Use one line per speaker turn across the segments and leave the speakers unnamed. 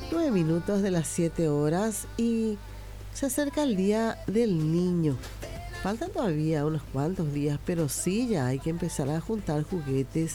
9 minutos de las 7 horas y se acerca el Día del Niño. Faltan todavía unos cuantos días, pero sí ya hay que empezar a juntar juguetes.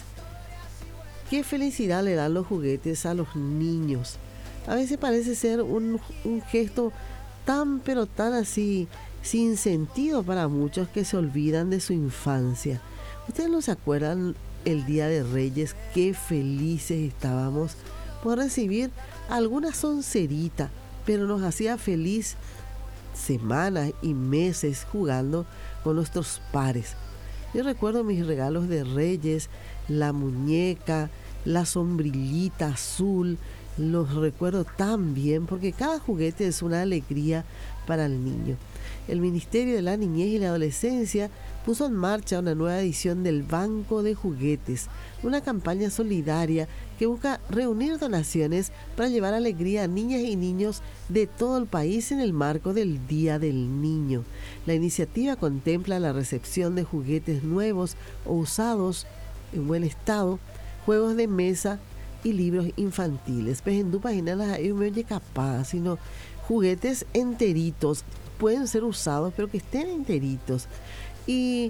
Qué felicidad le dan los juguetes a los niños. A veces parece ser un gesto tan pero tan así, sin sentido para muchos que se olvidan de su infancia. ¿Ustedes no se acuerdan el Día de Reyes? Qué felices estábamos por recibir alguna soncerita, pero nos hacía feliz semanas y meses jugando con nuestros pares. Yo recuerdo mis regalos de Reyes, la muñeca, la sombrillita azul, los recuerdo tan bien porque cada juguete es una alegría para el niño. El Ministerio de la Niñez y la Adolescencia puso en marcha una nueva edición del Banco de Juguetes, una campaña solidaria que busca reunir donaciones para llevar alegría a niñas y niños de todo el país en el marco del Día del Niño. La iniciativa contempla la recepción de juguetes nuevos o usados en buen estado, juegos de mesa y libros infantiles. Pues en tu página las hay me oye capaz, sino juguetes enteritos, pueden ser usados, pero que estén enteritos. Y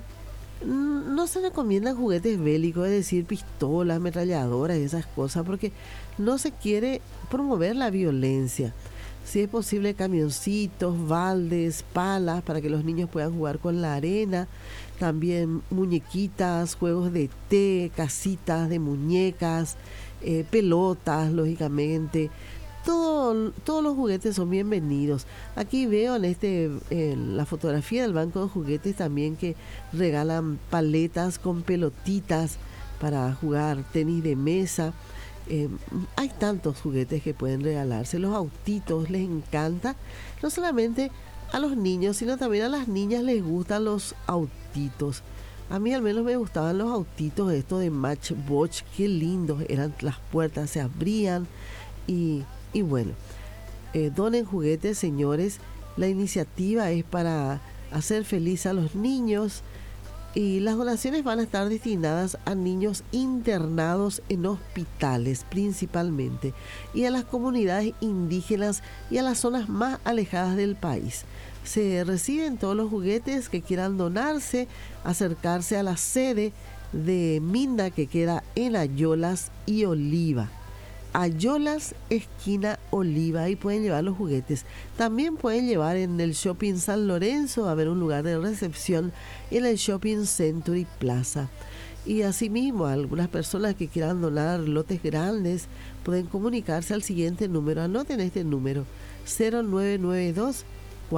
no se recomiendan juguetes bélicos, es decir, pistolas, ametralladoras y esas cosas, porque no se quiere promover la violencia. Si es posible, camioncitos, baldes, palas, para que los niños puedan jugar con la arena. También muñequitas, juegos de té, casitas de muñecas, pelotas, lógicamente. Todos los juguetes son bienvenidos. Aquí veo en la fotografía del banco de juguetes también que regalan paletas con pelotitas para jugar tenis de mesa. Hay tantos juguetes que pueden regalarse. Los autitos les encanta. No solamente a los niños, sino también a las niñas les gustan los autitos. A mí al menos me gustaban los autitos estos de Matchbox. Qué lindos eran, las puertas se abrían y bueno, donen juguetes, señores. La iniciativa es para hacer feliz a los niños y las donaciones van a estar destinadas a niños internados en hospitales principalmente y a las comunidades indígenas y a las zonas más alejadas del país. Se reciben todos los juguetes que quieran donarse, acercarse a la sede de Minda que queda en Ayolas y Oliva. Ayolas, esquina Oliva, ahí pueden llevar los juguetes. También pueden llevar en el Shopping San Lorenzo, va a haber un lugar de recepción en el Shopping Century Plaza. Y asimismo, algunas personas que quieran donar lotes grandes pueden comunicarse al siguiente número. Anoten este número: 0992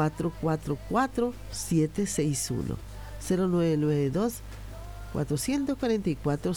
444 761. 0992 444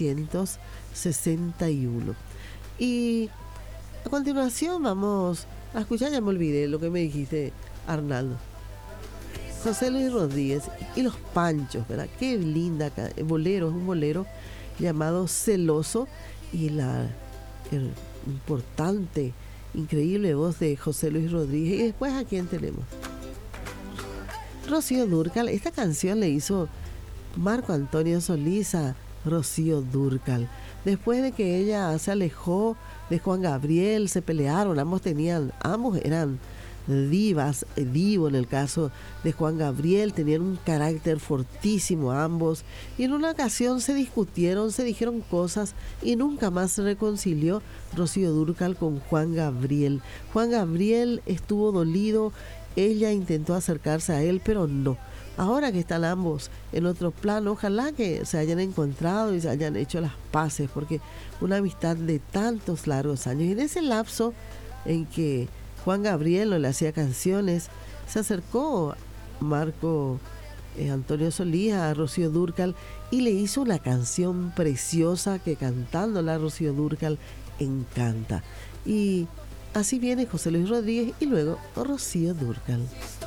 761. Y a continuación vamos a escuchar, ya me olvidé lo que me dijiste, Arnaldo. José Luis Rodríguez y los Panchos, ¿verdad? Qué linda bolero, es un bolero llamado Celoso y la importante, increíble voz de José Luis Rodríguez. Y después, ¿a quién tenemos? Rocío Dúrcal. Esta canción le hizo Marco Antonio Solís a Rocío Dúrcal. Después de que ella se alejó de Juan Gabriel, se pelearon, ambos eran divas, divo en el caso de Juan Gabriel, tenían un carácter fortísimo ambos, y en una ocasión se discutieron, se dijeron cosas y nunca más se reconcilió Rocío Dúrcal con Juan Gabriel. Juan Gabriel estuvo dolido, ella intentó acercarse a él, pero no. Ahora que están ambos en otro plano, ojalá que se hayan encontrado y se hayan hecho las paces, porque una amistad de tantos largos años. Y en ese lapso en que Juan Gabriel no le hacía canciones, se acercó Marco Antonio Solís a Rocío Dúrcal y le hizo una canción preciosa que cantándola Rocío Dúrcal encanta. Y así viene José Luis Rodríguez y luego Rocío Dúrcal.